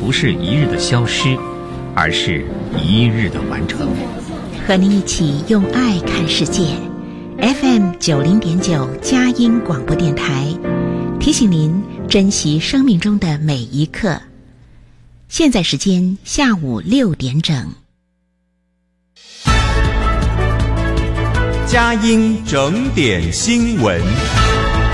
不是一日的消失，而是一日的完成。 和您一起用爱看世界。FM90.9佳音广播电台提醒您珍惜生命中的每一刻。现在时间下午6点整。 佳音整点新闻。